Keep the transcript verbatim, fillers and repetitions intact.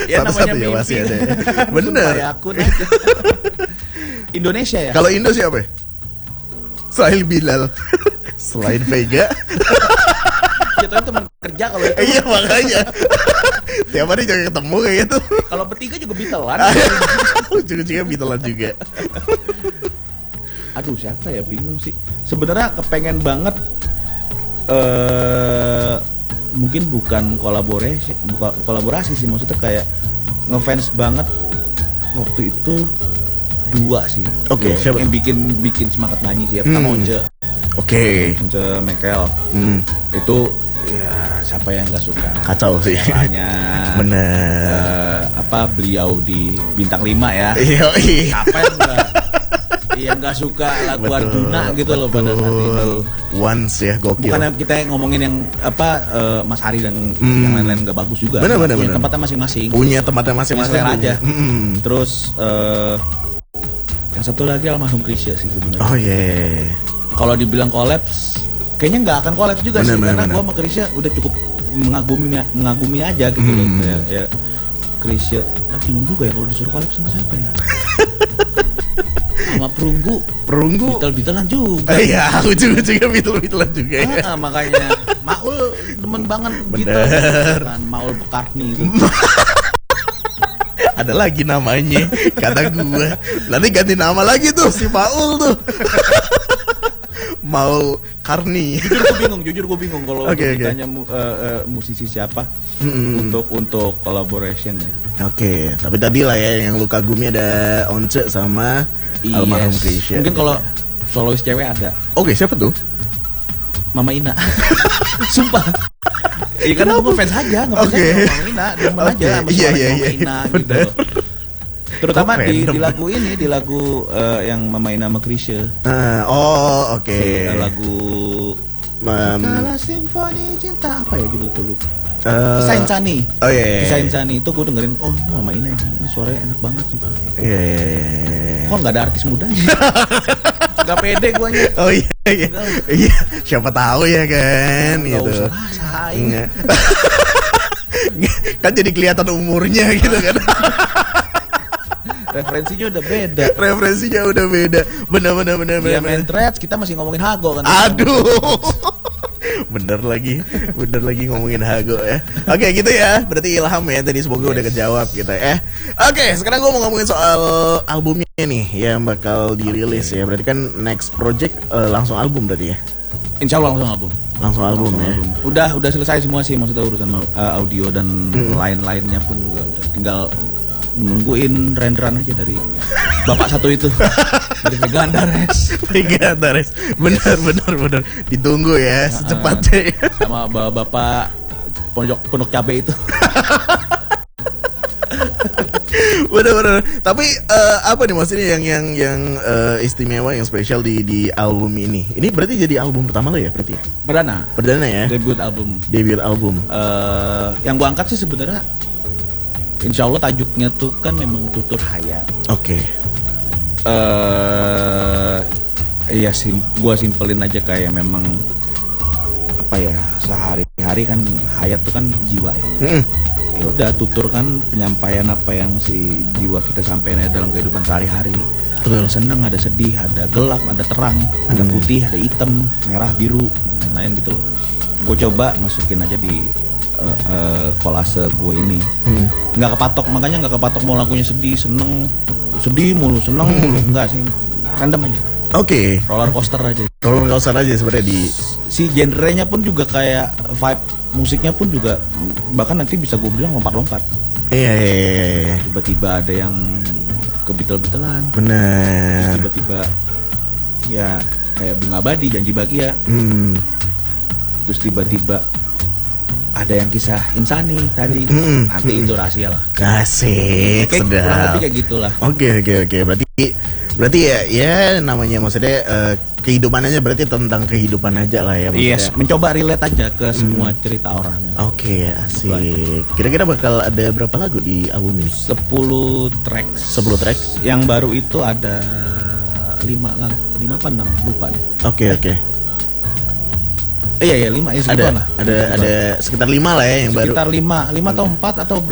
Ya namanya ya masih mimpi. ada. Bener. Supaya akun aja. Indonesia ya? Kalau Indo siapa? Ya? Selain Bilal. Selain Vega. Jatuhnya teman kerja kalau itu. Iya makanya. Tiap hari jangan ketemu kayak gitu. Kalau bertiga juga bitelan. Ujung-ujungnya bitelan juga. Aduh siapa ya, bingung sih. Sebenarnya kepengen banget eh mungkin bukan kolaborasi, buka, kolaborasi sih, maksudnya kayak ngefans banget waktu itu dua sih. Oke, okay, siapa? Yang bikin bikin semangat nyanyi sih. Pertama hmm. Once. Oke. Okay. Once Michael. Hmm. Itu ya siapa yang nggak suka? Kacau sih. Caranya. Bener. Uh, apa beliau di bintang lima ya? Iya. Apa yang nggak? Yang nggak suka lagu betul, Arjuna gitu betul. Loh pada saat itu. Once ya gokil. Bukan kita ngomongin yang apa uh, Mas Hari dan hmm. yang lain-lain nggak bagus juga. Bener, bener, punya bener. Tempatnya masing-masing. Punya tempatnya masing-masing aja. Hmm. Terus uh, yang satu lagi almarhum Krisya sih sebenarnya. Oh iya. Yeah. Kalau dibilang kolaps, kayaknya nggak akan kolaps juga bener, sih bener, karena bener. Gua sama Krisya udah cukup mengagumi mengagumi aja gitu hmm. loh. Ya, ya Krisya, nah, bingung juga ya kalau disuruh kolaps sama siapa ya? Sama Perunggu, Perunggu, bitel-bitelan juga. Iya, ujung-ujungnya bitel-bitelan juga ya. Ah, makanya Maul demen banget gitu. Kan Maul Bekarni itu. Ada lagi namanya, kata gua. Nanti ganti nama lagi tuh si Maul tuh. Maul Karni. Jujur gue bingung, jujur gue bingung kalau okay, ditanya okay. uh, uh, musisi siapa mm-hmm. untuk untuk collaboration ya. Oke, okay. Tapi tadi lah ya yang lu kagumi ada Once sama yes. almarhum Krisya. Mungkin kalau solois cewek ada. Oke, okay, siapa tuh? Mama Ina. Sumpah. Iya kan aku fans aja, ngefans okay. aja Mama Ina, demen okay. aja sama yeah, suara yeah, Mama yeah, Ina yeah. gitu. Terutama di, di lagu ini, di lagu uh, yang Mama Ina sama Krisya. Uh, oh, oke. Okay. Si, lagu um, Skala Simfoni Cinta apa ya judul tuh? Uh, Kisah Insani. Oh iya. Yeah. Kisah Insani itu gue dengerin, oh Mama Ina ini suaranya enak banget sumpah. Iya. Yeah. Kok nggak ada artis mudanya? Gak pede guanya. Oh iya. Iya. Iya. Siapa tahu ya kan. Gak gitu. usah lah, saing. Kan jadi kelihatan umurnya gitu kan. Referensinya udah beda. Referensinya udah beda. Bener bener bener Dia bener. main threads, kita masih ngomongin Hago kan. Aduh. Bener lagi, bener lagi ngomongin Hago ya. Oke gitu ya. Berarti ilham ya tadi, semoga yes. udah kejawab kita ya. Oke, sekarang gue mau ngomongin soal albumnya nih yang bakal dirilis okay. ya. Berarti kan next project uh, langsung album berarti ya. Insya Allah langsung album. Langsung album langsung ya. Album. Udah udah selesai semua sih, maksudnya urusan uh, audio dan hmm. lain-lainnya pun juga udah. Tinggal nungguin renderan aja dari bapak satu itu. Dari Vega Antares. Vega Antares. Benar benar benar. Ditunggu ya secepatnya. Sama bapak pondok pondok cabe itu. Benar-benar. Tapi uh, apa nih maksudnya yang yang yang uh, istimewa, yang spesial di di album ini? Ini berarti jadi album pertama lo ya berarti ya? Perdana. Perdana ya. Debut album. Debut album. Uh, yang gua angkat sih sebenarnya, insya Allah tajuknya tuh kan memang Tutur Hayat. Oke. Okay. Uh, iya sim, gua simpelin aja kayak memang apa ya, sehari-hari kan hayat tuh kan jiwa ya. Mm. Ya udah, tutur kan penyampaian apa yang si jiwa kita sampaikan dalam kehidupan sehari-hari. Ada senang, ada sedih, ada gelap, ada terang, mm. ada putih, ada hitam, merah, biru, lain-lain gitu loh. Gue coba masukin aja di uh, uh, kolase gue ini. Mm. Nggak kepatok, makanya nggak kepatok mau lagunya sedih, seneng, sedih mulu, seneng hmm. mulu, enggak sih, random aja. Oke. Okay. Roller coaster aja. Roller coaster aja sebenarnya di. Si genrenya pun juga kayak vibe musiknya pun juga bahkan nanti bisa gue bilang lompat-lompat. Iya. iya, iya. Tiba-tiba ada yang kebitel-bitelan. Bener. Tiba-tiba ya kayak Bunga Abadi, Janji Bahagia. Hmm. Terus tiba-tiba ada yang kisah Insani tadi, mm, nanti mm. itu rahasia lah. Asik, kayak sedap. Kurang lebih kayak gitulah. Oke oke oke. Berarti berarti ya ya namanya maksudnya uh, kehidupan aja, berarti tentang kehidupan aja lah ya. Maksudnya. Yes, mencoba relate aja ke semua mm. cerita orang. Oke, okay, asik. Kira-kira bakal ada berapa lagu di album ini? sepuluh tracks. sepuluh tracks. Yang baru itu ada lima lagu, lima apa enam, lupa nih. Oke okay, oke. Okay. Iya ya lima ya, ada lah. ada ada sekitar lima lah ya yang sekitar baru. Sekitar lima lima atau empat atau